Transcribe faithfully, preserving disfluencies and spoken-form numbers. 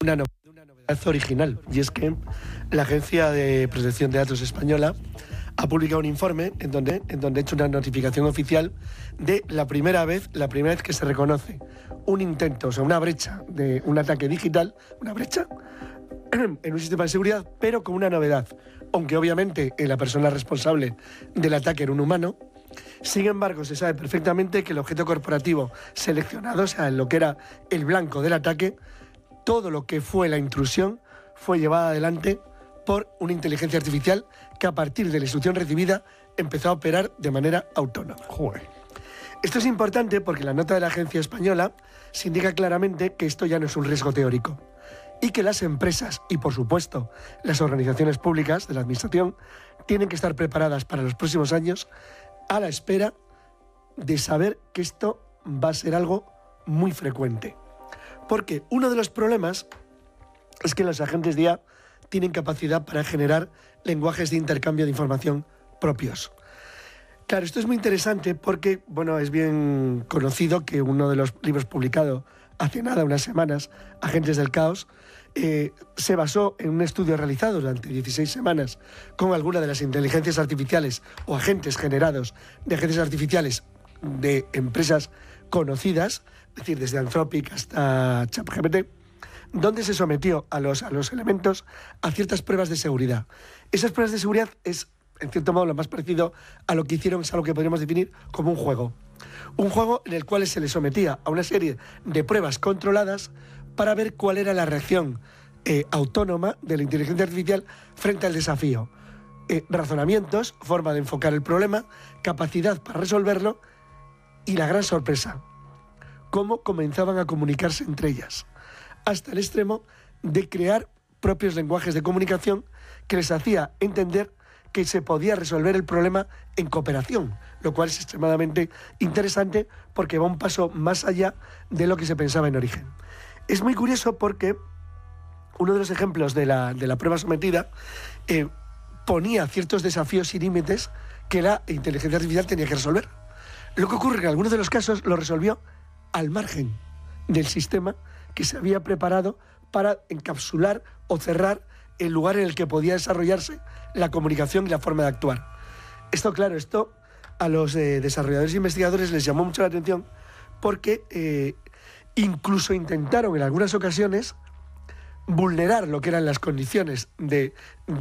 Una novedad original, y es que la Agencia de Protección de Datos Española ha publicado un informe en donde, en donde ha hecho una notificación oficial de la primera vez, la primera vez que se reconoce un intento, o sea, una brecha de un ataque digital, una brecha en un sistema de seguridad, pero con una novedad. Aunque obviamente la persona responsable del ataque era un humano, sin embargo se sabe perfectamente que el objeto corporativo seleccionado, o sea, lo que era el blanco del ataque, todo lo que fue la intrusión fue llevada adelante por una inteligencia artificial que a partir de la instrucción recibida empezó a operar de manera autónoma. Joder. Esto es importante porque en la nota de la agencia española se indica claramente que esto ya no es un riesgo teórico y que las empresas y, por supuesto, las organizaciones públicas de la administración tienen que estar preparadas para los próximos años a la espera de saber que esto va a ser algo muy frecuente. Porque uno de los problemas es que los agentes de I A tienen capacidad para generar lenguajes de intercambio de información propios. Claro, esto es muy interesante porque, bueno, es bien conocido que uno de los libros publicados hace nada, unas semanas, Agentes del Caos, eh, se basó en un estudio realizado durante dieciséis semanas con alguna de las inteligencias artificiales o agentes generados de agentes artificiales de empresas conocidas, es decir, desde Anthropic hasta ChatGPT, donde se sometió a los, a los elementos a ciertas pruebas de seguridad. Esas pruebas de seguridad es, en cierto modo, lo más parecido a lo que hicieron, es algo que podríamos definir como un juego. Un juego en el cual se le sometía a una serie de pruebas controladas para ver cuál era la reacción eh, autónoma de la inteligencia artificial frente al desafío. Eh, razonamientos, forma de enfocar el problema, capacidad para resolverlo y la gran sorpresa, cómo comenzaban a comunicarse entre ellas, hasta el extremo de crear propios lenguajes de comunicación que les hacía entender que se podía resolver el problema en cooperación, lo cual es extremadamente interesante porque va un paso más allá de lo que se pensaba en origen. Es muy curioso porque uno de los ejemplos de la, de la prueba sometida eh, ponía ciertos desafíos y límites que la inteligencia artificial tenía que resolver. Lo que ocurre es que en algunos de los casos lo resolvió al margen del sistema que se había preparado para encapsular o cerrar el lugar en el que podía desarrollarse la comunicación y la forma de actuar. Esto, claro, esto a los eh, desarrolladores e investigadores les llamó mucho la atención porque eh, incluso intentaron en algunas ocasiones vulnerar lo que eran las condiciones de